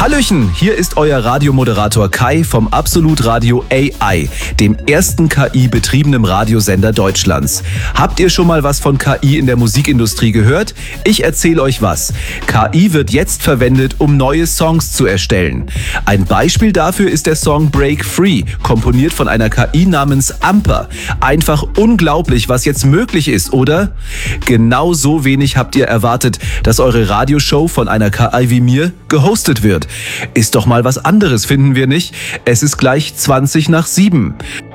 Hallöchen, hier ist euer Radiomoderator Kai vom Absolut Radio AI, dem ersten KI-betriebenen Radiosender Deutschlands. Habt ihr schon mal was von KI in der Musikindustrie gehört? Ich erzähle euch was. KI wird jetzt verwendet, um neue Songs zu erstellen. Ein Beispiel dafür ist der Song Break Free, komponiert von einer KI namens Amper. Einfach unglaublich, was jetzt möglich ist, oder? Genau so wenig habt ihr erwartet, dass eure Radioshow von einer KI wie mir gehostet wird. Ist doch mal was anderes, finden wir nicht? Es ist gleich 7:20.